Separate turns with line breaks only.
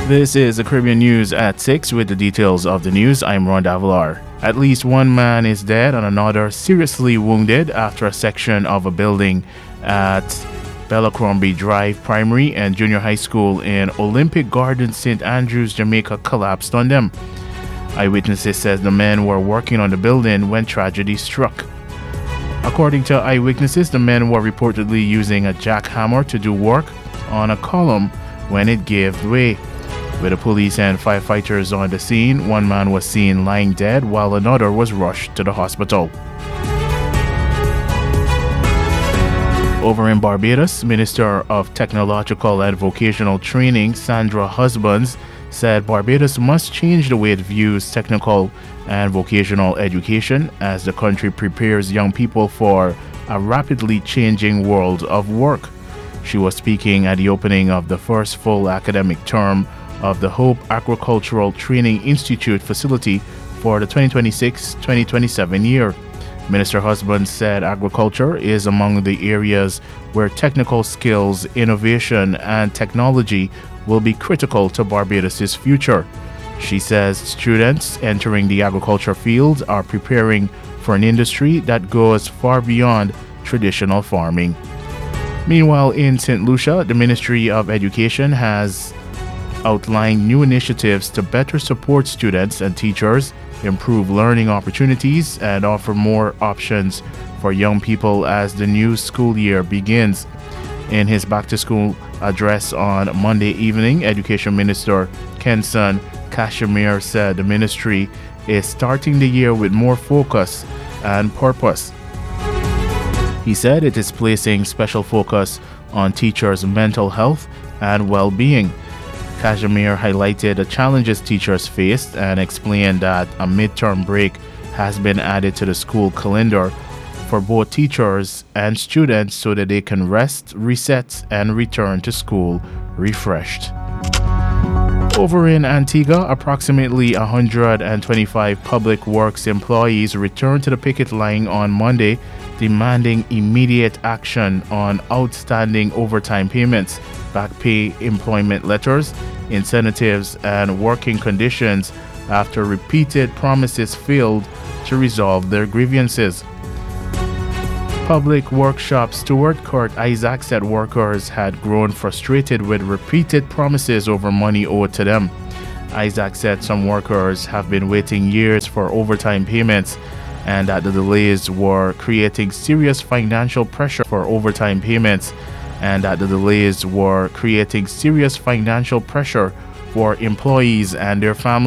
This is the Caribbean News at 6 with the details of the news. I'm Ron Davalar. At least one man is dead and another seriously wounded after a section of a building at Belacrombie Drive Primary and Junior High School in Olympic Gardens, St. Andrews, Jamaica collapsed on them. Eyewitnesses said the men were working on the building when tragedy struck. According to eyewitnesses, the men were reportedly using a jackhammer to do work on a column when it gave way. With the police and firefighters on the scene, one man was seen lying dead while another was rushed to the hospital. Over in Barbados, Minister of Technological and Vocational Training Sandra Husbands said Barbados must change the way it views technical and vocational education as the country prepares young people for a rapidly changing world of work. She was speaking at the opening of the first full academic term of the Hope Agricultural Training Institute facility for the 2026-2027 year. Minister Husband said agriculture is among the areas where technical skills, innovation, and technology will be critical to Barbados' future. She says students entering the agriculture field are preparing for an industry that goes far beyond traditional farming. Meanwhile, in St. Lucia, the Ministry of Education has outlined new initiatives to better support students and teachers, improve learning opportunities, and offer more options for young people as the new school year begins. In his back-to-school address on Monday evening, Education Minister Kenson Kashmir said the ministry is starting the year with more focus and purpose. He said it is placing special focus on teachers' mental health and well-being. Kashmir highlighted the challenges teachers faced and explained that a midterm break has been added to the school calendar for both teachers and students so that they can rest, reset, and return to school refreshed. Over in Antigua, approximately 125 public works employees returned to the picket line on Monday, demanding immediate action on outstanding overtime payments, back pay, employment letters, incentives, and working conditions after repeated promises failed to resolve their grievances. Public Workshop steward Kurt Isaac said workers had grown frustrated with repeated promises over money owed to them. Isaac said some workers have been waiting years for overtime payments and that the delays were creating serious financial pressure for overtime payments for employees and their families.